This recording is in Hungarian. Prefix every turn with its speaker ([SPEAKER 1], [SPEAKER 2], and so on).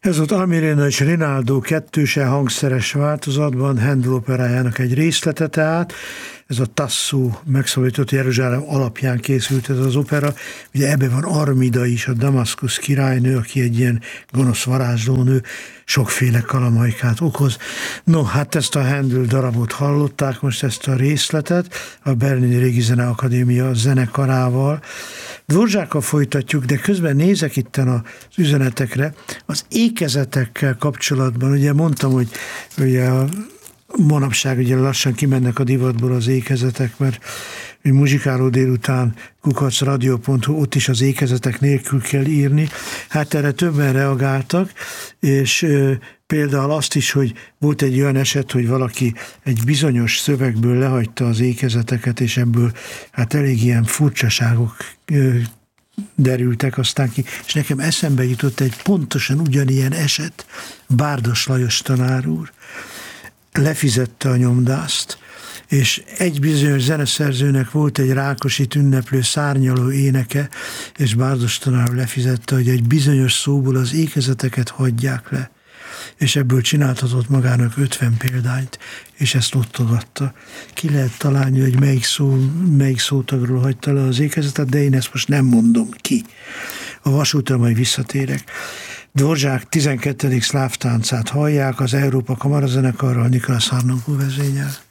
[SPEAKER 1] Ez volt Almirena és Rinaldo kettőse hangszeres változatban, Handel operájának egy részlete tehát. Ez a Tasso megszabadított Jeruzsálem alapján készült ez az opera. Ugye ebben van Armida is, a damaszkusz királynő, aki egy ilyen gonosz varázslónő, sokféle kalamajkát okoz. No, hát ezt a Handel darabot hallották, most ezt a részletet a Berlini Régi Zeneakadémia zenekarával. Dvorzsákkal folytatjuk, de közben nézek itten az üzenetekre. Az ékezetekkel kapcsolatban, ugye mondtam, hogy ugye manapság ugye lassan kimennek a divatból az ékezetek, mert muzsikáló délután @radio.hu, ott is az ékezetek nélkül kell írni. Hát erre többen reagáltak, és például azt is, hogy volt egy olyan eset, hogy valaki egy bizonyos szövegből lehagyta az ékezeteket, és ebből hát elég ilyen furcsaságok derültek aztán ki, és nekem eszembe jutott egy pontosan ugyanilyen eset, Bárdos Lajos tanár úr lefizette a nyomdást, és egy bizonyos zeneszerzőnek volt egy Rákosit ünneplő szárnyaló éneke, és Bárdos tanár lefizette, hogy egy bizonyos szóból az ékezeteket hagyják le, és ebből csináltatott magának 50 példányt, és ezt osztogatta. Ki lehet találni, hogy melyik szótagról hagyta le az ékezetet, de én ezt most nem mondom ki. A vasútra majd visszatérek. Dvorzsák 12. szláv táncát hallják, az Európa Kamarazenekarral Nicolas Harnoncourt vezényel.